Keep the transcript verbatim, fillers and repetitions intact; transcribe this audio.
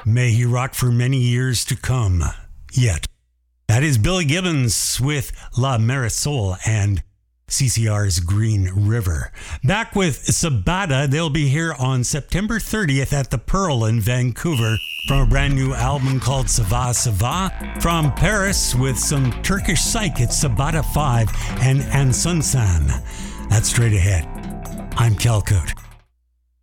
May he rock for many years to come. Yet. That is Billy Gibbons with La Marisol and C C R's Green River. Back with Sabata, they'll be here on September thirtieth at the Pearl in Vancouver from a brand new album called Sava Sava. From Paris with some Turkish psych, it's Sabata five and Ansunsan. That's straight ahead. I'm Cal Cote.